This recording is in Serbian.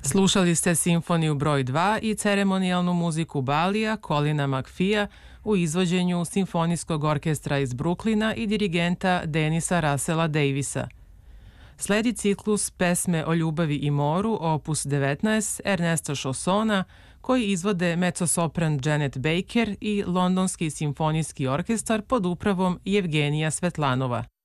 Slušali ste Simfoniju broj 2 i ceremonijalnu muziku Balija Colina McPhee u izvođenju Simfonijskog orkestra iz Brooklyna i dirigenta Denisa Russella Davisa. Sledi ciklus Pesme o ljubavi i moru, opus 19 Ernesta Chaussona, koji izvode mezzosopran Janet Baker i Londonski simfonijski orkestar pod upravom Jevgenija Svetlanova.